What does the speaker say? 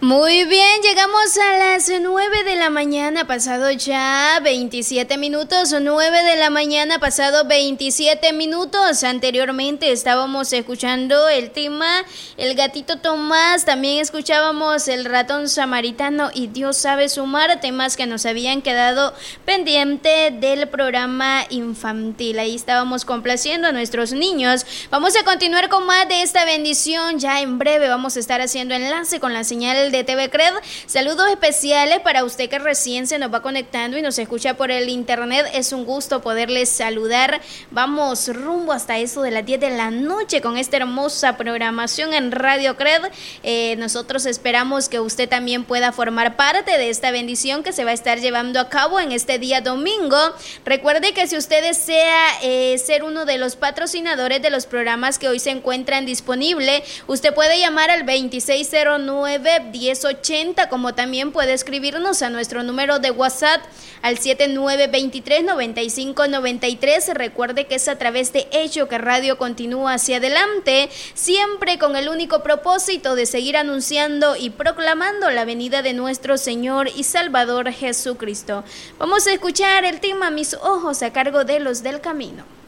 Muy bien, llegamos a las 9 de la mañana, pasado ya 27 minutos, 9 de la mañana, pasado 27 minutos. Anteriormente estábamos escuchando el tema El Gatito Tomás, también escuchábamos El Ratón Samaritano y Dios sabe sumar, temas que nos habían quedado pendiente del programa infantil. Ahí estábamos complaciendo a nuestros niños. Vamos a continuar con más de esta bendición, ya en breve vamos a estar haciendo enlace con la señal de TV Cred. Saludos especiales para usted que recién se nos va conectando y nos escucha por el internet. Es un gusto poderles saludar. Vamos rumbo hasta eso de las 10 de la noche con esta hermosa programación en Radio Cred. Nosotros esperamos que usted también pueda formar parte de esta bendición que se va a estar llevando a cabo en este día domingo. Recuerde que si usted desea ser uno de los patrocinadores de los programas que hoy se encuentran disponibles, usted puede llamar al 2609-1080, como también puede escribirnos a nuestro número de WhatsApp al 7923-9593. Recuerde que es a través de ello que Radio continúa hacia adelante, siempre con el único propósito de seguir anunciando y proclamando la venida de nuestro Señor y Salvador Jesucristo. Vamos a escuchar el tema Mis ojos a cargo de Los del Camino.